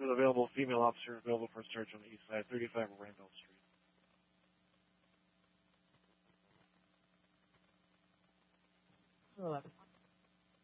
available, female officer available for search on the east side, 35 Randolph Street. Hello,